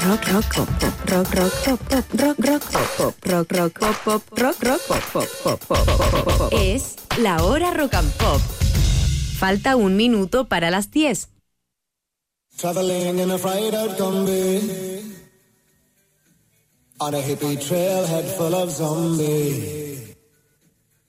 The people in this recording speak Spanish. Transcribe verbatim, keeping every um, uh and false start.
rock, rock, pop, pop, rock, rock, pop, pop, rock, rock, pop, pop, rock, rock, pop, pop, rock, rock, pop, pop, pop, pop, pop, pop, pop. Es la hora rock and pop. Falta un minuto para las diez. Traveling in a fried out Gumby on a hippie trailhead full of zombies.